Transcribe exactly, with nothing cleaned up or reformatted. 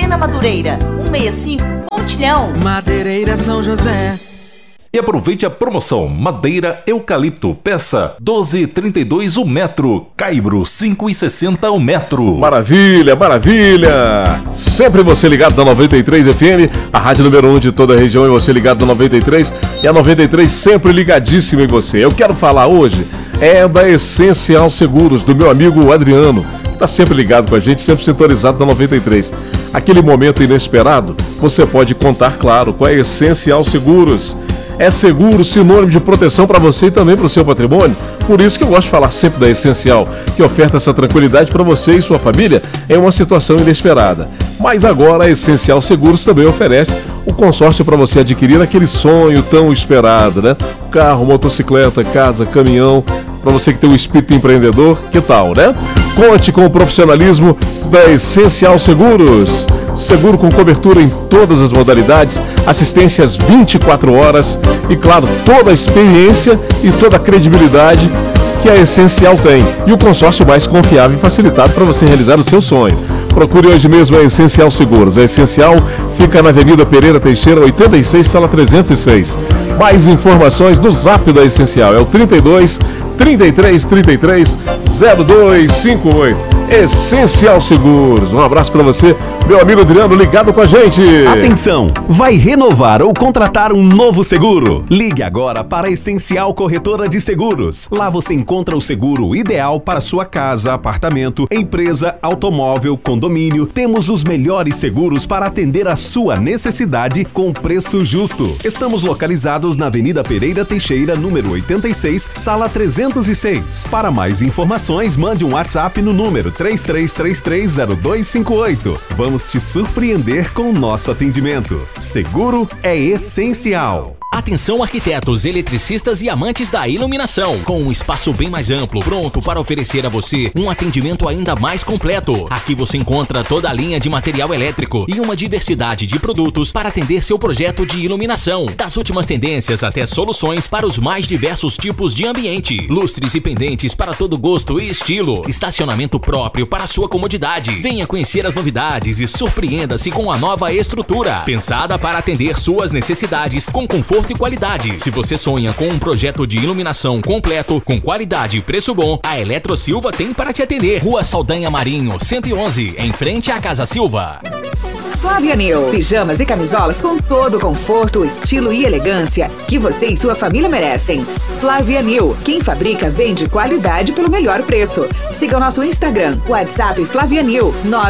Arena Madureira, cento e sessenta e cinco, Pontilhão. Madeireira São José. E aproveite a promoção Madeira Eucalipto, peça doze e trinta e dois o metro, caibro cinco e sessenta o metro. Maravilha, maravilha! Sempre você ligado na noventa e três F M, a rádio número um de toda a região, e você ligado na noventa e três, e a noventa e três sempre ligadíssimo em você. Eu quero falar hoje é da Essencial Seguros, do meu amigo Adriano, que está sempre ligado com a gente, sempre sintonizado na noventa e três. Aquele momento inesperado, você pode contar, claro, com a Essencial Seguros. É seguro, sinônimo de proteção para você e também para o seu patrimônio. Por isso que eu gosto de falar sempre da Essencial, que oferta essa tranquilidade para você e sua família em uma situação inesperada. Mas agora a Essencial Seguros também oferece o consórcio para você adquirir aquele sonho tão esperado, né? Carro, motocicleta, casa, caminhão, para você que tem um espírito empreendedor, que tal, né? Conte com o profissionalismo da Essencial Seguros. Seguro com cobertura em todas as modalidades, assistências vinte e quatro horas e, claro, toda a experiência e toda a credibilidade que a Essencial tem. E o consórcio mais confiável e facilitado para você realizar o seu sonho. Procure hoje mesmo a Essencial Seguros. A Essencial fica na Avenida Pereira Teixeira, oitenta e seis, sala trezentos e seis. Mais informações no Zap da Essencial. É o trinta e dois, trinta e três, trinta e três, zero dois cinco oito. Essencial Seguros. Um abraço para você, meu amigo Adriano, ligado com a gente. Atenção, vai renovar ou contratar um novo seguro? Ligue agora para a Essencial Corretora de Seguros. Lá você encontra o seguro ideal para sua casa, apartamento, empresa, automóvel, condomínio. Temos os melhores seguros para atender a sua necessidade com preço justo. Estamos localizados na Avenida Pereira Teixeira, número oitenta e seis, sala trezentos e seis. Para mais informações, mande um WhatsApp no número três três três três zero dois cinco oito. Vamos te surpreender com o nosso atendimento. Seguro é essencial. Atenção arquitetos, eletricistas e amantes da iluminação, com um espaço bem mais amplo, pronto para oferecer a você um atendimento ainda mais completo. Aqui você encontra toda a linha de material elétrico e uma diversidade de produtos para atender seu projeto de iluminação, das últimas tendências até soluções para os mais diversos tipos de ambiente, lustres e pendentes para todo gosto e estilo, estacionamento próprio para sua comodidade. Venha conhecer as novidades e surpreenda-se com a nova estrutura, pensada para atender suas necessidades com conforto e qualidade. Se você sonha com um projeto de iluminação completo, com qualidade e preço bom, a Eletro Silva tem para te atender. Rua Saldanha Marinho, cento e onze, em frente à Casa Silva. Flávia Nil, pijamas e camisolas com todo o conforto, estilo e elegância que você e sua família merecem. Flávia Nil, quem fabrica vende qualidade pelo melhor preço. Siga o nosso Instagram, WhatsApp Flávia Nil,